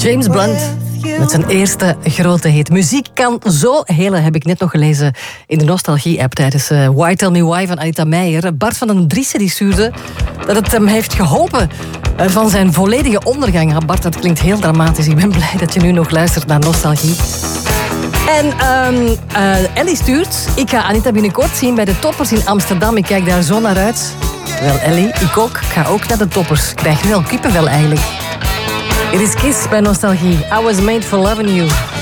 James Blunt met zijn eerste grote hit. Muziek kan zo helen, heb ik net nog gelezen in de Nostalgie-app tijdens Why Tell Me Why van Anita Meijer. Bart van den Driessen die stuurde dat het hem heeft geholpen van zijn volledige ondergang. Ja, Bart, dat klinkt heel dramatisch. Ik ben blij dat je nu nog luistert naar Nostalgie. En Ellie stuurt: ik ga Anita binnenkort zien bij de Toppers in Amsterdam. Ik kijk daar zo naar uit. Wel, Ellie, ik ook. Ik ga ook naar de Toppers. Ik krijg nu al kippenvel eigenlijk. It is Kiss bij Nostalgie. I was made for loving you.